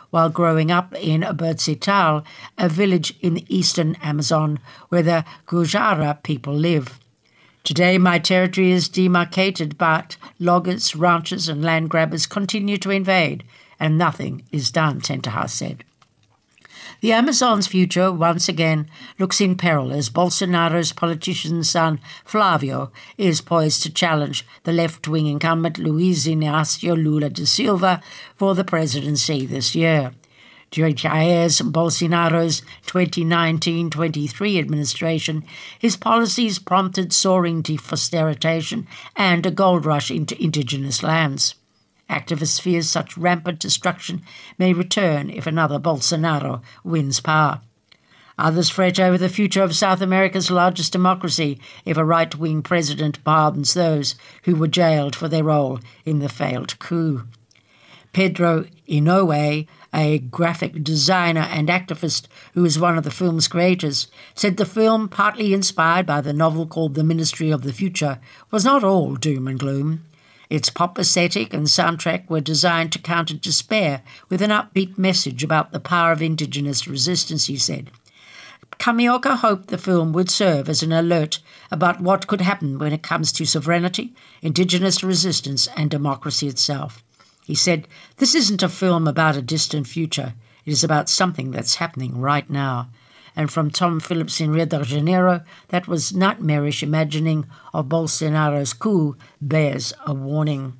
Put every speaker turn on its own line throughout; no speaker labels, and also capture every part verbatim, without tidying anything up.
while growing up in Bertzital, a village in the eastern Amazon where the Gujará people live. Today, my territory is demarcated, but loggers, ranchers and land grabbers continue to invade, and nothing is done, Centerhouse said. The Amazon's future, once again, looks in peril as Bolsonaro's politician son, Flávio, is poised to challenge the left-wing incumbent Luiz Inácio Lula da Silva for the presidency this year. During Jair Bolsonaro's twenty nineteen twenty-three administration, his policies prompted soaring deforestation and a gold rush into indigenous lands. Activists fear such rampant destruction may return if another Bolsonaro wins power. Others fret over the future of South America's largest democracy if a right-wing president pardons those who were jailed for their role in the failed coup. Pedro Inoue, a graphic designer and activist who is one of the film's creators, said the film, partly inspired by the novel called The Ministry of the Future, was not all doom and gloom. Its pop aesthetic and soundtrack were designed to counter despair with an upbeat message about the power of indigenous resistance, he said. Kamioka hoped the film would serve as an alert about what could happen when it comes to sovereignty, indigenous resistance and democracy itself. He said, "This isn't a film about a distant future. It is about something that's happening right now." And from Tom Phillips in Rio de Janeiro, that was nightmarish imagining of Bolsonaro's coup bears a warning.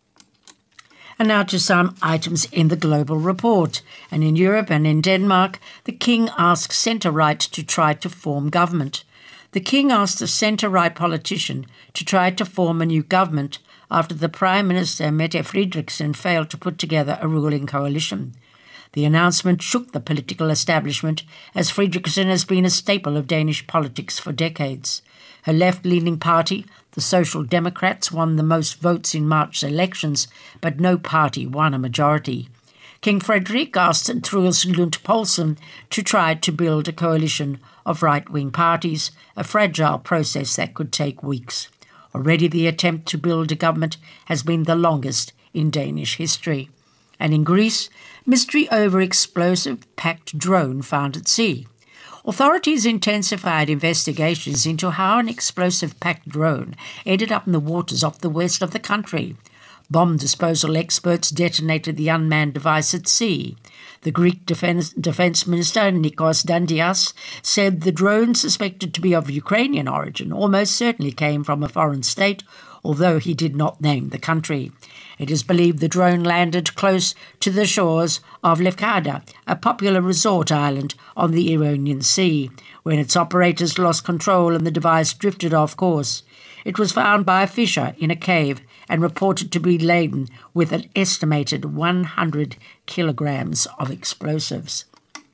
And now to some items in the Global Report. And in Europe and in Denmark, the King asks centre-right to try to form government. The King asked a centre-right politician to try to form a new government after the Prime Minister Mette Frederiksen failed to put together a ruling coalition. The announcement shook the political establishment, as Frederiksen has been a staple of Danish politics for decades. Her left-leaning party, the Social Democrats, won the most votes in March's elections, but no party won a majority. King Frederik asked Truls Lund Poulsen to try to build a coalition of right-wing parties, a fragile process that could take weeks. Already the attempt to build a government has been the longest in Danish history. And in Greece, mystery over explosive packed drone found at sea. Authorities intensified investigations into how an explosive packed drone ended up in the waters off the west of the country. Bomb disposal experts detonated the unmanned device at sea. The Greek Defense, Defense Minister Nikos Dandias said the drone, suspected to be of Ukrainian origin, almost certainly came from a foreign state, although he did not name the country. It is believed the drone landed close to the shores of Lefkada, a popular resort island on the Ionian Sea, when its operators lost control and the device drifted off course. It was found by a fisher in a cave and reported to be laden with an estimated one hundred kilograms of explosives.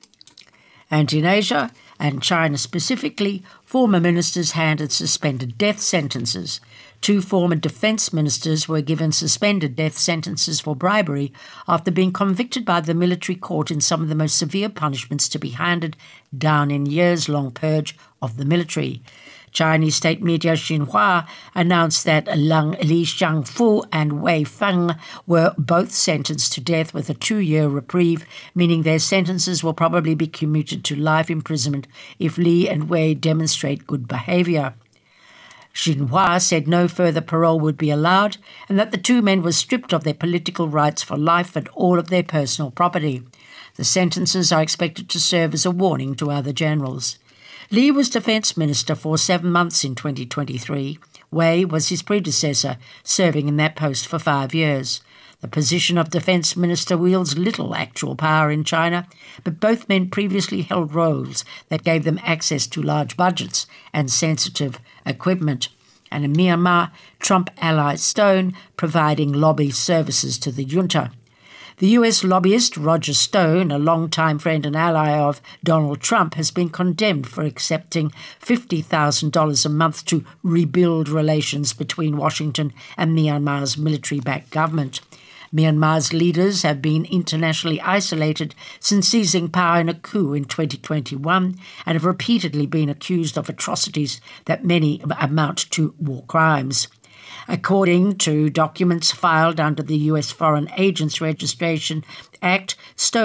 And in Asia, and China specifically, former ministers handed suspended death sentences. Two former defence ministers were given suspended death sentences for bribery after being convicted by the military court in some of the most severe punishments to be handed down in years-long purge of the military. Chinese state media Xinhua announced that Lang Li Xiangfu and Wei Feng were both sentenced to death with a two-year reprieve, meaning their sentences will probably be commuted to life imprisonment if Li and Wei demonstrate good behaviour. Xinhua said no further parole would be allowed and that the two men were stripped of their political rights for life and all of their personal property. The sentences are expected to serve as a warning to other generals. Li was defence minister for seven months in twenty twenty-three. Wei was his predecessor, serving in that post for five years. The position of defence minister wields little actual power in China, but both men previously held roles that gave them access to large budgets and sensitive equipment. And in Myanmar, Trump ally Stone providing lobby services to the junta. The U S lobbyist Roger Stone, a longtime friend and ally of Donald Trump, has been condemned for accepting fifty thousand dollars a month to rebuild relations between Washington and Myanmar's military-backed government. Myanmar's leaders have been internationally isolated since seizing power in a coup in twenty twenty-one and have repeatedly been accused of atrocities that many amount to war crimes. According to documents filed under the U S Foreign Agents Registration Act, Stone